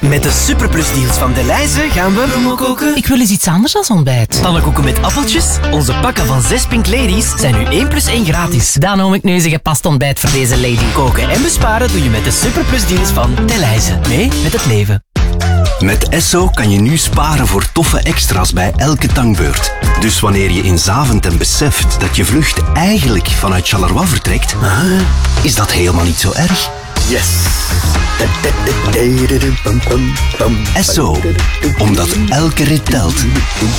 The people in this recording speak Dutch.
Met de superplusdeals van Delhaize gaan we koken. Ik wil eens iets anders als ontbijt. Pannenkoeken met appeltjes. Onze pakken van 6 Pink Ladies zijn nu 1 + 1 gratis. Dan noem ik nu eens een gepast ontbijt voor deze lady. Koken en besparen doe je met de superplusdeals van Delhaize. Mee met het leven. Met Esso kan je nu sparen voor toffe extra's bij elke tankbeurt. Dus wanneer je in Zaventem beseft dat je vlucht eigenlijk vanuit Charleroi vertrekt, is dat helemaal niet zo erg. Yes! Esso, omdat elke rit telt.